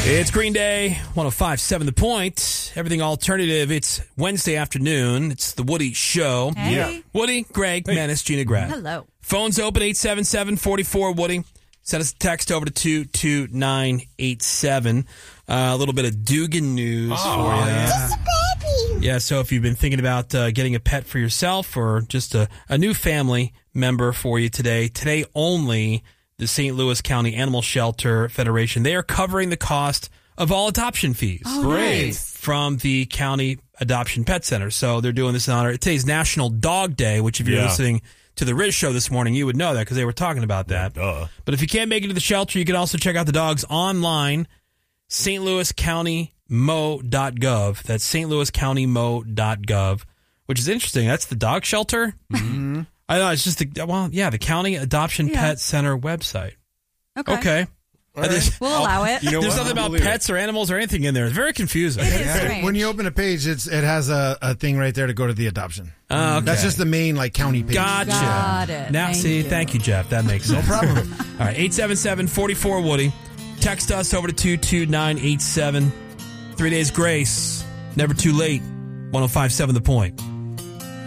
It's Green Day, 105.7 The Point. Everything alternative. It's Wednesday afternoon. It's the Woody Show. Hey. Yeah. Woody, Greg, Menace, Gina, Grad. Hello. Phone's open, 877-44-WOODY. Send us a text over to 22987. A little bit of Dugan news for you. Yeah, so if you've been thinking about getting a pet for yourself or just a new family member for you today only, the St. Louis County Animal Shelter Federation, they are covering the cost of all adoption fees. Oh, nice. From the County Adoption Pet Center. So they're doing this in honor. Today's National Dog Day, which if you're listening to the Riz Show this morning, you would know that because they were talking about that. But if you can't make it to the shelter, you can also check out the dogs online, stlouiscountymo.gov. That's stlouiscountymo.gov, which is interesting. That's the dog shelter? Mm-hmm. I know, it's just the County Adoption Pet Center website. Okay. Right. We'll allow it. There's nothing about pets or animals or anything in there. It's very confusing. It is strange. When you open a page, it has a thing right there to go to the adoption. Okay. That's just the main county page. Gotcha. Got it. Now, thank you, Jeff. That makes sense. No problem. All right, 877-44-WOODY. Text us over to 22987. 3 days grace. Never too late. 105.7 The Point.